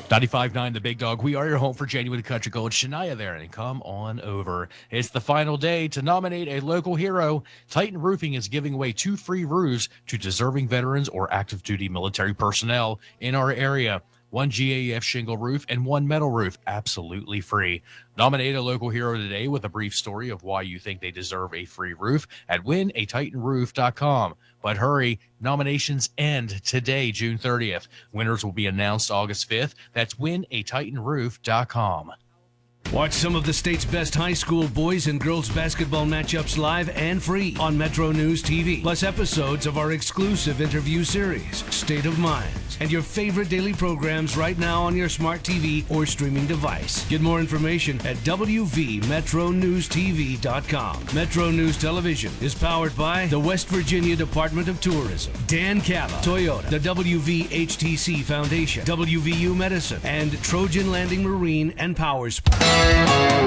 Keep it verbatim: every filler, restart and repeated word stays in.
ninety-five point nine The Big Dog. We are your home for genuine country gold. Shania there, and come on over. It's the final day to nominate a local hero. Titan Roofing is giving away two free roofs to deserving veterans or active duty military personnel in our area. One G A F shingle roof and one metal roof, absolutely free. Nominate a local hero today with a brief story of why you think they deserve a free roof at win a titan roof dot com. But hurry, nominations end today, June thirtieth. Winners will be announced August fifth. That's win a titan roof dot com. Watch some of the state's best high school boys and girls basketball matchups live and free on Metro News T V, plus episodes of our exclusive interview series, State of Minds, and your favorite daily programs right now on your smart T V or streaming device. Get more information at w v metro news t v dot com. Metro News Television is powered by the West Virginia Department of Tourism, Dan Cava, Toyota, the W V H T C Foundation, W V U Medicine, and Trojan Landing Marine and Power Sports.